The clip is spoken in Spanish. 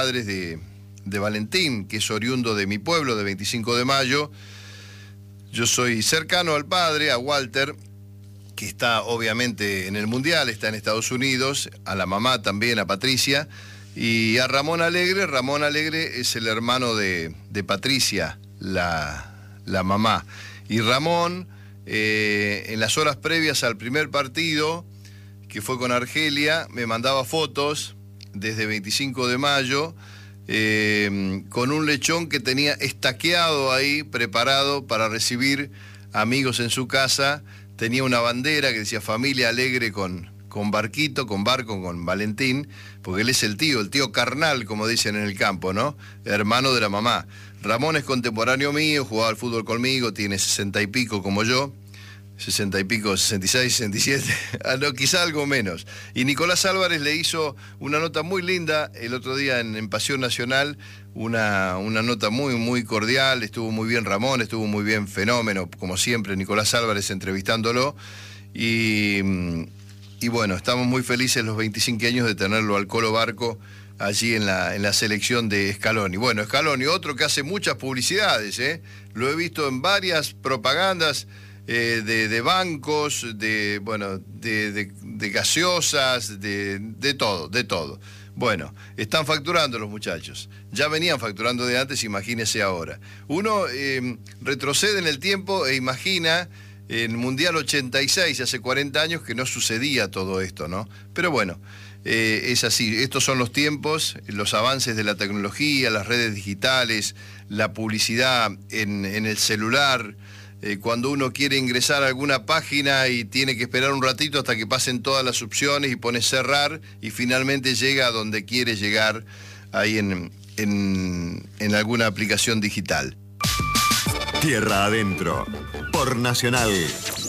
padres de Valentín, que es oriundo de mi pueblo, de 25 de Mayo. Yo soy cercano al padre, a Walter, que está obviamente en el Mundial, está en Estados Unidos, a la mamá también, a Patricia, y a Ramón Alegre. Ramón Alegre es el hermano de Patricia, la mamá. Y Ramón, en las horas previas al primer partido, que fue con Argelia, me mandaba fotos desde 25 de mayo, con un lechón que tenía estaqueado ahí, preparado para recibir amigos en su casa. Tenía una bandera que decía Familia Alegre con barquito, con barco, con Valentín, porque él es el tío carnal, como dicen en el campo, ¿no? Hermano de la mamá. Ramón es contemporáneo mío, jugaba al fútbol conmigo, tiene 60 y pico como yo, 60 y pico, 66, 67, no, quizá algo menos. Y Nicolás Álvarez le hizo una nota muy linda el otro día en Pasión Nacional, una nota muy, muy cordial. Estuvo muy bien Ramón, estuvo muy bien Fenómeno, como siempre, Nicolás Álvarez entrevistándolo. Y bueno, estamos muy felices los 25 años de tenerlo al Colo Barco allí en la selección de Scaloni. Bueno, Scaloni, otro que hace muchas publicidades, lo he visto en varias propagandas de bancos, de gaseosas, de todo. Bueno, están facturando los muchachos. Ya venían facturando de antes, imagínese ahora. Uno retrocede en el tiempo e imagina en Mundial 86, hace 40 años, que no sucedía todo esto, ¿no? Pero bueno, es así. Estos son los tiempos, los avances de la tecnología, las redes digitales, la publicidad en el celular. Cuando uno quiere ingresar a alguna página y tiene que esperar un ratito hasta que pasen todas las opciones y pone cerrar y finalmente llega a donde quiere llegar, ahí en alguna aplicación digital. Tierra Adentro, por Nacional